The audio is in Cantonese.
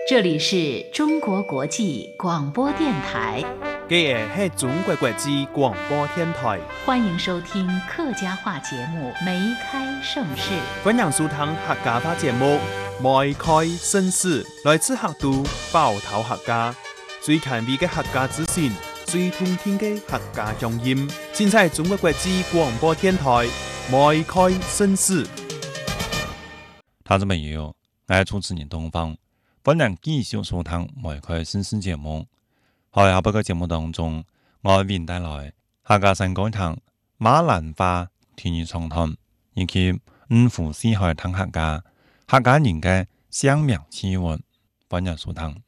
这里是中国国际广播电台， 这是中国国际广播电台， 欢迎收听客家话节目《梅开盛世》。 欢迎收听客家话节目《梅开盛世》，来自客都包头客家，最权威的客家资讯，最通听的客家乡音。现在中国国际广播电台《梅开盛世》。 听众朋友，我是主持人东方。欢迎继续收听《梅开盛世》节目。喺下个节目当中，我为您带来客家新歌堂马兰花天意长谈，以及五湖四海谈客家人嘅乡名气韵。欢迎收听。